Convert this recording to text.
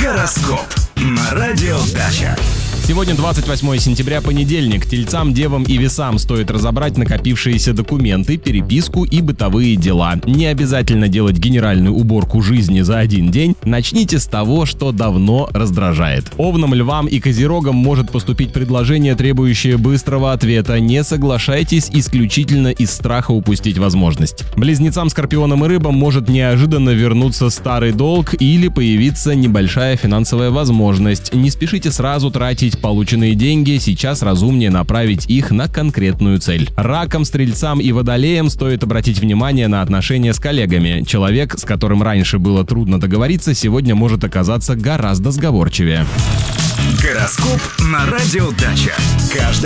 Гороскоп на Радио Дача. Сегодня 28 сентября, понедельник. Тельцам, девам и весам стоит разобрать накопившиеся документы, переписку и бытовые дела. Не обязательно делать генеральную уборку жизни за один день. Начните с того, что давно раздражает. Овнам, львам и козерогам может поступить предложение, требующее быстрого ответа. Не соглашайтесь исключительно из страха упустить возможность. Близнецам, скорпионам и рыбам может неожиданно вернуться старый долг или появиться небольшая финансовая возможность. Не спешите сразу тратить полученные деньги, сейчас разумнее направить их на конкретную цель. Ракам, стрельцам и водолеям стоит обратить внимание на отношения с коллегами. Человек, с которым раньше было трудно договориться, сегодня может оказаться гораздо сговорчивее. Гороскоп на Радио Дача.